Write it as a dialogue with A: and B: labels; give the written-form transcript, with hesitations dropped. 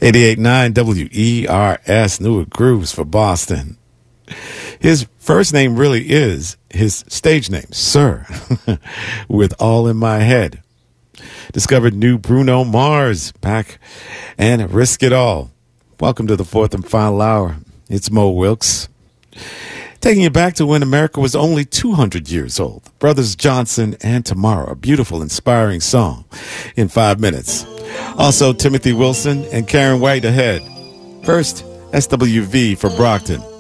A: 88.9 WERS, Newark Grooves for Boston. His first name really is his stage name, Sir, with All in My Head. Discovered new Bruno Mars back and Risk It All. Welcome to the fourth and final hour. It's Mo Wilkes. Taking you back to when America was only 200 years old. Brothers Johnson and Tomorrow, a beautiful, inspiring song in 5 minutes. Also, Timothy Wilson and Karen White ahead. First, SWV for Brockton.